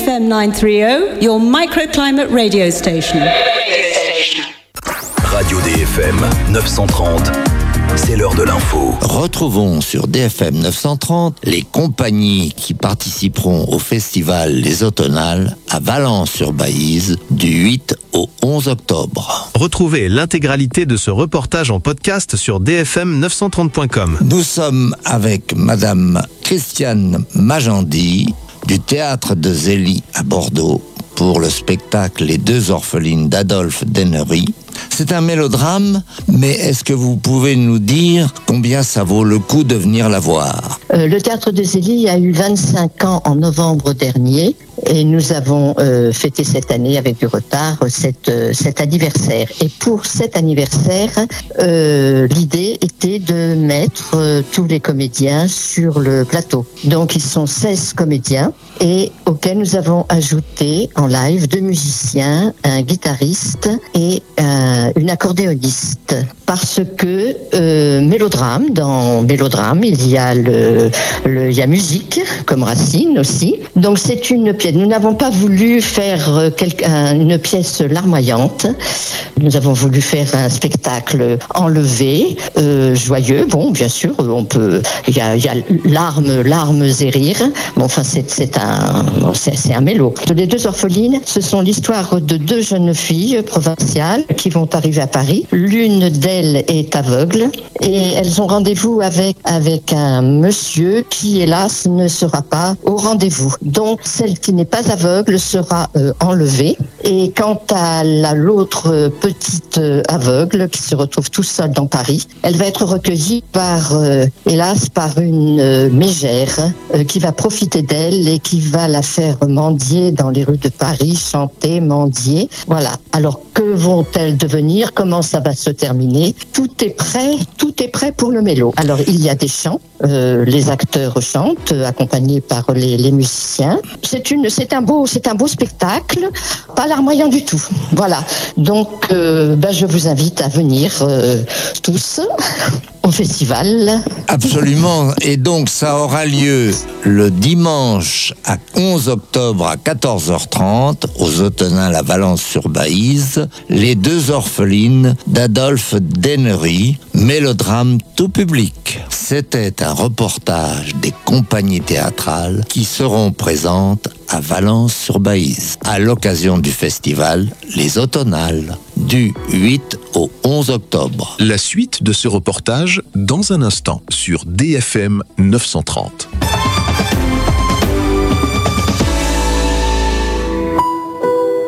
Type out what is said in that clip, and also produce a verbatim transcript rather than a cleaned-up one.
M nine thirty, your microclimate radio station. Radio D F M neuf cent trente, c'est l'heure de l'info. Retrouvons sur D F M neuf cent trente les compagnies qui participeront au festival Les Automnales à Valence-sur-Baïse du huit au onze octobre. Retrouvez l'intégralité de ce reportage en podcast sur d f m neuf cent trente point com. Nous sommes avec Madame Christiane Magendie du Théâtre de Zélie à Bordeaux pour le spectacle Les deux orphelines d'Adolphe Dennery. C'est un mélodrame, mais est-ce que vous pouvez nous dire combien ça vaut le coup de venir la voir ? euh, Le Théâtre de Zélie a eu vingt-cinq ans en novembre dernier et nous avons euh, fêté cette année avec du retard cette, euh, cet anniversaire. Et pour cet anniversaire, euh, l'idée était de mettre euh, tous les comédiens sur le plateau. Donc ils sont seize comédiens et auxquels nous avons ajouté en live deux musiciens, un guitariste et un une accordéoniste, parce que euh, mélodrame, dans mélodrame, il y a le, le il y a musique, comme Racine aussi. Donc c'est une pièce. Nous n'avons pas voulu faire quelque, une pièce larmoyante. Nous avons voulu faire un spectacle enlevé, euh, joyeux. Bon, bien sûr, on peut. Il y a, il y a larmes, larmes et rires. Bon, enfin, c'est, c'est un, c'est, c'est un mélo. Les deux orphelines, ce sont l'histoire de deux jeunes filles provinciales qui vont arriver à Paris. L'une d'elles est aveugle et elles ont rendez-vous avec, avec un monsieur qui, hélas, ne sera pas au rendez-vous. Donc, celle qui n'est pas aveugle sera euh, enlevée. Et quant à la, l'autre petite euh, aveugle qui se retrouve tout seule dans Paris, elle va être recueillie par, euh, hélas, par une euh, mégère euh, qui va profiter d'elle et qui va la faire mendier dans les rues de Paris, chanter, mendier. Voilà. Alors, que vont-elles devenir ? Comment ça va se terminer ? Tout est prêt, tout est prêt pour le mélo. Alors, il y a des chants, euh, les acteurs chantent, euh, accompagnés par les, les musiciens. C'est une, c'est un beau, c'est un beau spectacle, pas larmoyant du tout. Voilà. Donc, euh, ben, je vous invite à venir euh, tous au festival. Absolument. Et donc, ça aura lieu le dimanche à onze octobre à quatorze heures trente aux Automnales à Valence-sur-Baïse, Les deux orphelines d'Adolphe Dennery, mélodrame tout public. C'était un reportage des compagnies théâtrales qui seront présentes à Valence-sur-Baïse à l'occasion du festival Les Automnales du huit au onze octobre. La suite de ce reportage dans un instant sur D F M neuf cent trente.